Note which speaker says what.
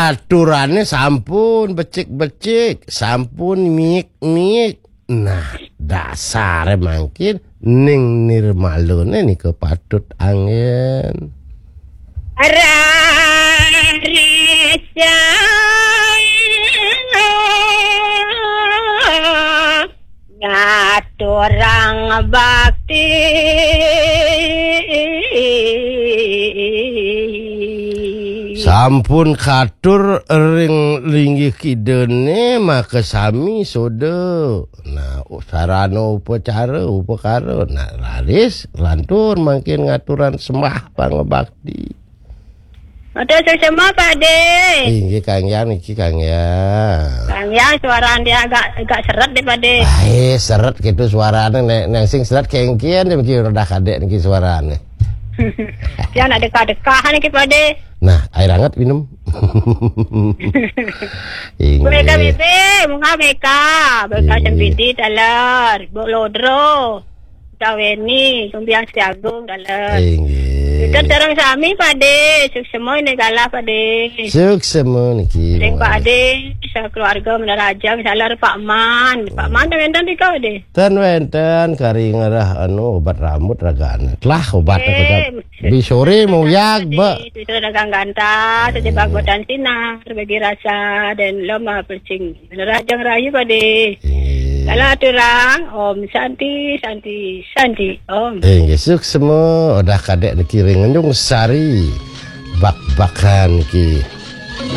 Speaker 1: Aturannya sampun becik-becik, sampun miik-miik. Nah, dasar mangkin ning nirmalune niku patut angin.
Speaker 2: Araresa ngaturang bakti
Speaker 1: Sampun katur ring linggih kidene maka sami sodo. Nah, sarana upacara upakara. Nah, laris lantur makin ngaturan sembah pangebakti.
Speaker 2: Ada semua Pak De.
Speaker 1: Inggih Kang Yang niki Kang Yang.
Speaker 2: Kang Yang suara dia agak seret deh Pak De.
Speaker 1: Bae seret gitu suarane nek sing seret kengkian dia mikir udah kadek niki suarane.
Speaker 2: Dia nak dekat-dekahan niki Pak De.
Speaker 1: Nah, air hangat minum.
Speaker 2: Mereka bebe, munga mereka, mereka sempiti dalar, bolodro, kaweni, kumbiang siagung dalar. Kita terang sami Pak De, semua ini galah Pak De.
Speaker 1: Semua niki.
Speaker 2: Sing Pak De, keluarga meneraja, misalnya Pak Man dah wenten di kau De.
Speaker 1: Ten wenten kari ngarah obat rambut ragane. Lah obat bisore mau yak ba.
Speaker 2: Itu dagang ganta, sejebak badan sinar, bagi rasa dan lama percing. Meneraja ngerayu Pak De. Kalau turang, Om Santi, Om.
Speaker 1: Gesuk semua udah kadek dikiring nyung sari bak-bakan ki.